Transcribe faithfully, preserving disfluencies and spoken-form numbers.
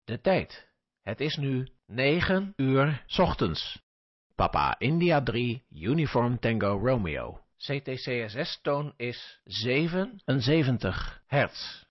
De tijd. Het is nu negen uur 's ochtends. Papa India drie Uniform Tango Romeo. C T C S S-toon is zevenenzeventig hertz.